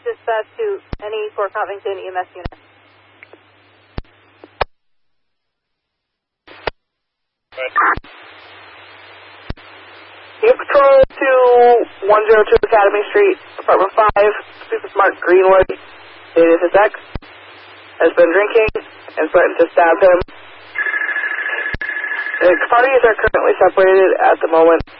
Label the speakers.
Speaker 1: Dispatch to any Fort Covington EMS unit.
Speaker 2: Unit Patrol to 102 Academy Street, Apartment 5. This is Mark Greenwood. Stated his ex has been drinking and threatened to stab him. The parties are currently separated at the moment.